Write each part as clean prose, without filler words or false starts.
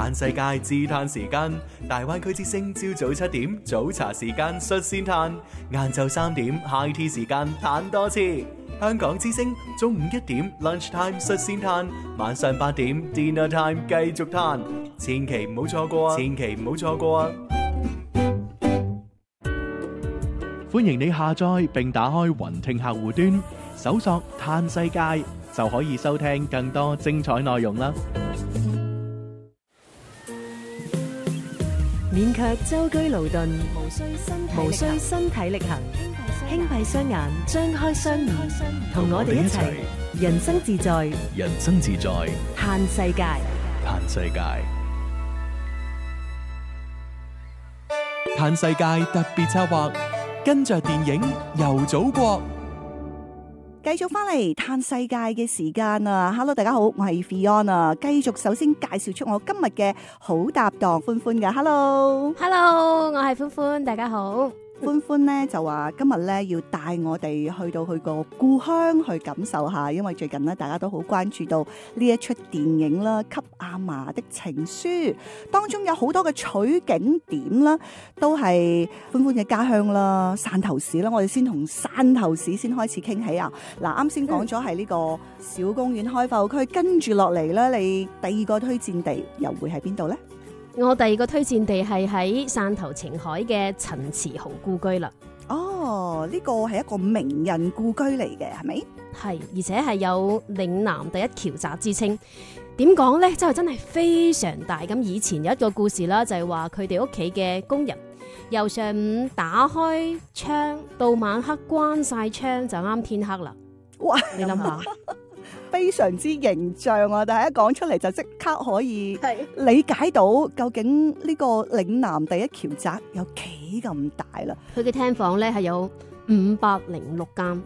嘆世界自嘆時間，大灣區之聲朝早7點早茶時間率先嘆，晏晝3點 high tea 時間嘆多次。香港之聲中午1點 lunch time 率先嘆，晚上8點 dinner time 繼續嘆，千祈唔好錯過啊！千祈唔好錯過啊！歡迎你下載並打開雲聽客戶端，搜索嘆世界就可以收聽更多精彩內容啦。 免卻舟車勞頓，無需身體力行，輕閉雙眼，張開雙耳，同我哋一齊人生自在， 人生自在， 嘆世界， 嘆世界。嘆世界特別策劃，跟着電影遊祖國。 繼續翻嚟嘆世界嘅時間啊 ！Hello， 大家好，我係 Fiona。繼續首先介紹出我今日嘅好搭檔歡歡嘅 Hello， 我係歡歡，大家好。 歡歡咧就話今日咧要帶我哋去到佢個故鄉去感受下，因為最近咧大家都好關注到呢一出電影啦，《給阿嫲的情書》當中有好多嘅取景點啦，都係歡歡嘅家鄉啦，汕頭市啦。我哋先同汕頭市先開始傾起啊！嗱，啱先講咗係呢個小公園開埠區，跟住落嚟咧，你第二個推薦地又會喺邊度咧？ 我第二個推薦地係喺汕頭澄海嘅陳慈鴻故居啦。 哦，呢個係一個名人故居嚟嘅，係咪？ 係，而且係有嶺南第一僑宅之稱。點講呢？真係非常大。咁以前有一個故事啦，就係話佢哋屋企嘅工人由上午打開窗到晚黑關晒窗就啱天黑啦。 哇！ 你諗下。 非常之形象啊！但係一講出嚟就即刻可以理解到究竟呢個嶺南第一僑宅有幾咁大啦。 佢嘅廳房咧係有506間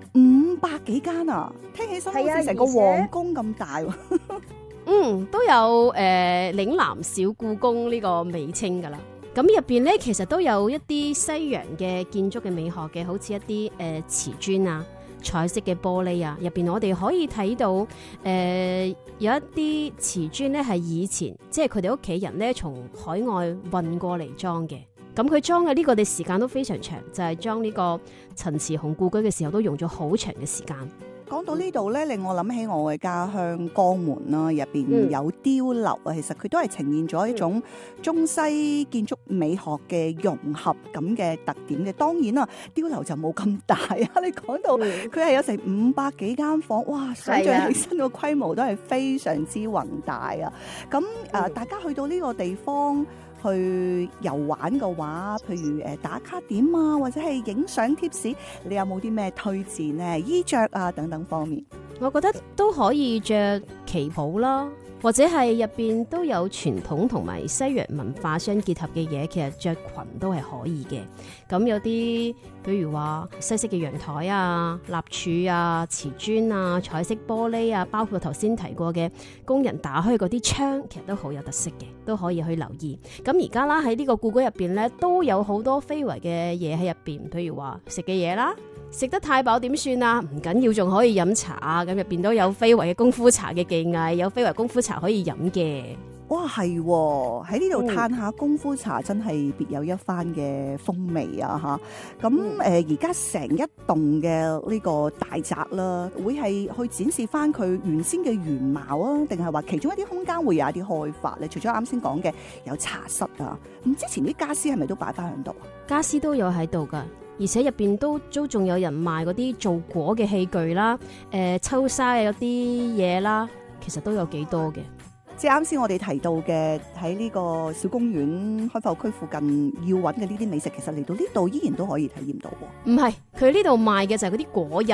，500幾間啊！聽起身好似成個皇宮咁大喎。 都有嶺南小故宮呢個美稱噶啦。咁入邊咧其實都有一啲西洋嘅建築嘅美學嘅，好似一啲瓷磚啊。彩色嘅玻璃啊，入邊我哋可以睇到，有一啲瓷磚咧係以前即係佢哋屋企人咧從海外運過嚟裝嘅。咁佢裝嘅呢個嘅時間都非常長，就係裝呢個陳慈鴻故居嘅時候都用咗好長嘅時間。 講到呢度咧，令我諗起我嘅家鄉江門啦，入邊有碉樓啊，其實佢都係呈現咗一種中西建築美學嘅融合咁嘅特點嘅。當然啦，碉樓就冇咁大啊！你講到佢係有成500幾間房，哇！想像起身個規模都係非常之宏大啊！咁大家去到呢個地方去遊玩嘅話，譬如打卡點啊，或者係影相貼士，你有冇啲咩推薦呢？衣着啊等等方面， 我覺得都可以着旗袍啦，或者係入邊都有傳統同埋西洋文化相結合嘅嘢，其實着裙都係可以嘅。咁有啲比如話西式嘅陽台啊、立柱啊、瓷磚啊、彩色玻璃啊，包括頭先提過嘅工人打開嗰啲窗，其實都好有特色嘅，都可以去留意。咁而家啦喺呢個故居入邊咧，都有好多非遺嘅嘢喺入邊，譬如話食嘅嘢啦。食得太飽點算啊？唔緊要，仲可以飲茶啊！咁入邊都有非遺嘅功夫茶嘅技藝，有非遺功夫茶可以飲嘅。 哇，係喺呢度嘆下功夫茶，真係別有一番嘅風味啊！嚇咁而家成一棟嘅呢個大宅啦，會係去展示翻佢原先嘅原貌啊，定係話其中一啲空間會有一啲開發咧？除咗啱先講嘅有茶室啊，咁之前啲家私係咪都擺翻喺度啊？ 家私都有喺度噶。而且入邊都仲有人賣嗰啲做果嘅器具啦，抽沙有啲嘢啦，其實都有幾多嘅。 即係啱先我哋提到嘅喺呢個小公園開埠區附近要揾嘅呢啲美食，其實嚟到呢度依然都可以體驗到喎。 唔係，佢呢度賣嘅就係嗰啲果印